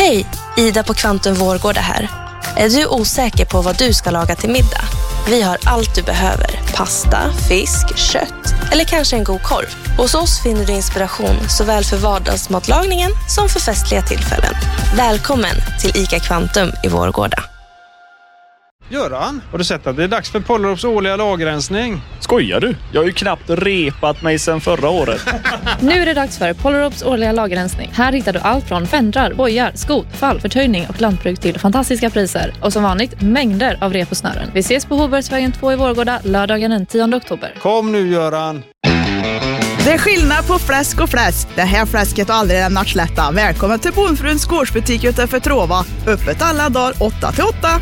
Hej, Ida på Kvantum Vårgårda här. Är du osäker på vad du ska laga till middag? Vi har allt du behöver. Pasta, fisk, kött eller kanske en god korv. Hos oss finner du inspiration såväl för vardagsmatlagningen som för festliga tillfällen. Välkommen till ICA Kvantum i Vårgårda. Göran, har du sett att det är dags för Pollerups årliga lagerrensning? Skojar du? Jag har ju knappt repat mig sedan förra året. Nu är det dags för Pollerups årliga lagerrensning. Här hittar du allt från fendrar, bojar, skot, fall, förtöjning och lantbruk till fantastiska priser. Och som vanligt, mängder av rep och snören. Vi ses på Hobergsvägen 2 i Vårgårda lördagen den 10 oktober. Kom nu, Göran. Det är skillnad på fläsk och fläsk. Det här fläsket har aldrig lämnat slätta. Välkommen till Bonfruns gårdsbutik utanför Trova. Öppet alla dagar 8-8.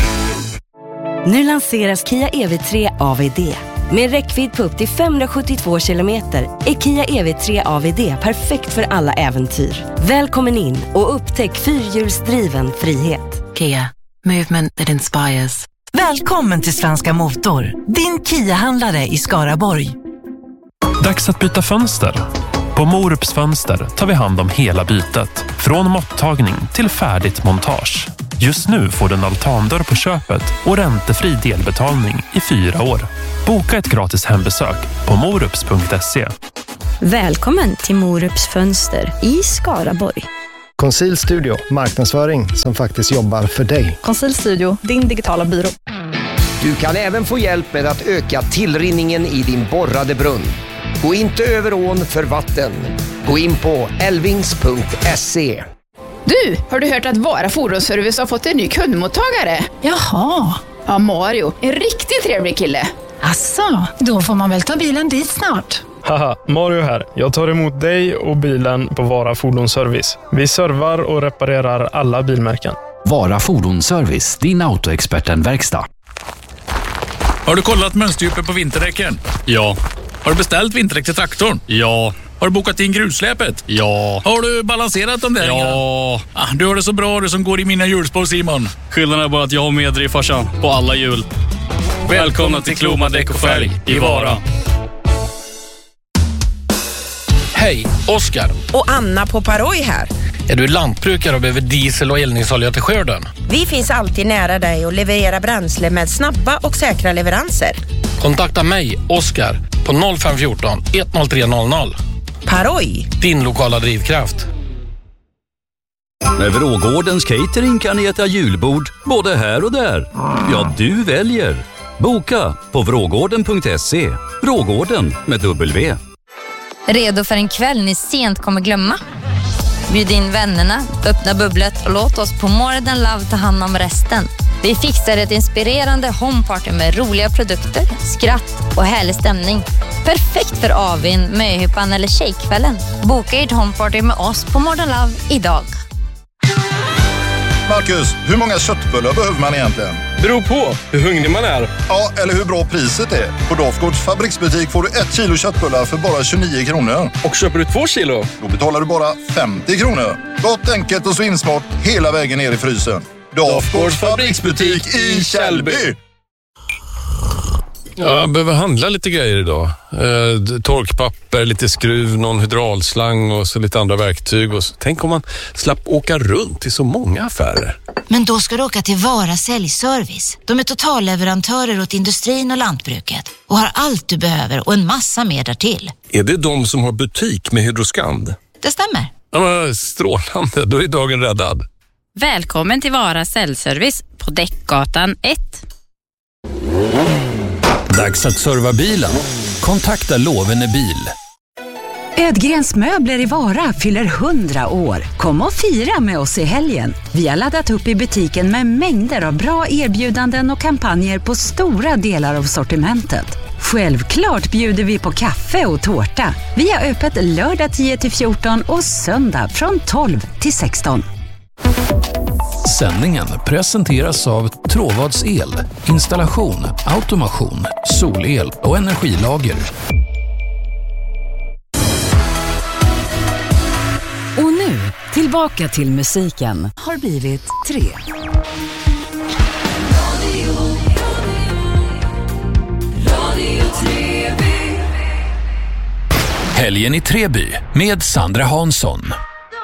Nu lanseras Kia EV3 AVD. Med räckvidd på upp till 572 kilometer är Kia EV3 AVD perfekt för alla äventyr. Välkommen in och upptäck fyrhjulsdriven frihet. Kia, movement that inspires. Välkommen till Svenska Motor, din Kia-handlare i Skaraborg. Dags att byta fönster. På Morups fönster tar vi hand om hela bytet. Från måttagning till färdigt montage. Just nu får du en altandörr på köpet och räntefri delbetalning i 4 år. Boka ett gratis hembesök på morups.se. Välkommen till Morups fönster i Skaraborg. Conceal Studio, marknadsföring som faktiskt jobbar för dig. Conceal Studio, din digitala byrå. Du kan även få hjälp med att öka tillrinningen i din borrade brunn. Gå inte över ån för vatten. Gå in på elvings.se. Du, har du hört att Vara Fordonsservice har fått en ny kundmottagare? Jaha. Ja, Mario. En riktigt trevlig kille. Asså, då får man väl ta bilen dit snart. Haha, Mario här. Jag tar emot dig och bilen på Vara Fordonsservice. Vi servar och reparerar alla bilmärken. Vara Fordonsservice, din autoexperten-verkstad. Har du kollat mönsterdjupet på vinterdäcken? Ja. Har du beställt vinterdäck till traktorn? Ja. Har du bokat in grusläpet? Ja. Har du balanserat dem där? Ja. Du har det så bra, du som går i mina hjulspår, Simon. Skillnaden är bara att jag har med dig, farsan, på alla hjul. Välkomna till Kloma Däck och Färg i Vara. Hej, Oskar. Och Anna på Paroj här. Är du lantbrukare och behöver diesel och eldningsolja till skörden? Vi finns alltid nära dig och levererar bränsle med snabba och säkra leveranser. Kontakta mig, Oskar, på 0514 10300. Paroj. Din lokala drivkraft. Med Vrågårdens catering kan ni äta julbord både här och där. Ja, du väljer. Boka på vrågården.se. Vrågården med W. Redo för en kväll ni sent kommer glömma? Bjud in vännerna, öppna bubblet och låt oss på More Than Love ta hand om resten. Vi fixar ett inspirerande homeparty med roliga produkter, skratt och härlig stämning. Perfekt för avin, möhippan eller tjejkvällen. Boka ert homeparty med oss på More Than Love idag. Marcus, hur många köttbullar behöver man egentligen? Beror på hur hungrig man är. Ja, eller hur bra priset är. På Dafgårds fabriksbutik får du 1 kilo köttbullar för bara 29 kronor. Och köper du 2 kilo? Då betalar du bara 50 kronor. Gott, enkelt och svinsmart hela vägen ner i frysen. Dafgårds fabriksbutik i Källby. Jag behöver handla lite grejer idag. Torkpapper, lite skruv, någon hydraulslang och så lite andra verktyg. Och så. Tänk om man slapp åka runt i så många affärer. Men då ska du åka till Vara Säljservice. De är totalleverantörer åt industrin och lantbruket och har allt du behöver och en massa mer därtill. Är det de som har butik med Hydroskand? Det stämmer. Ja, men strålande, då är dagen räddad. Välkommen till Vara Säljservice på Däckgatan 1. Dags att serva bilen. Kontakta Lovene Bil. Ödgrens möbler i Vara fyller 100 år. Kom och fira med oss i helgen. Vi har laddat upp i butiken med mängder av bra erbjudanden och kampanjer på stora delar av sortimentet. Självklart bjuder vi på kaffe och tårta. Vi har öppet lördag 10-14 och söndag från 12 till 16. Sändningen presenteras av Tråvads el, installation, automation, solel och energilager. Och nu, tillbaka till musiken, har blivit 3. Helgen i Treby med Sandra Hansson.